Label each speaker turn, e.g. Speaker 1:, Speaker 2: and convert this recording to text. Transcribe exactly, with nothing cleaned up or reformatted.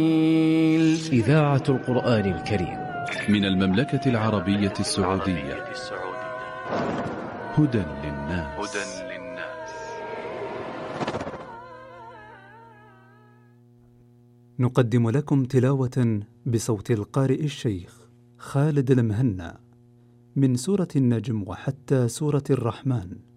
Speaker 1: إذاعة القرآن الكريم
Speaker 2: من المملكة العربية السعودية. هدى للناس.
Speaker 3: نقدم لكم تلاوة بصوت القارئ الشيخ خالد المهنا من سورة النجم وحتى سورة الرحمن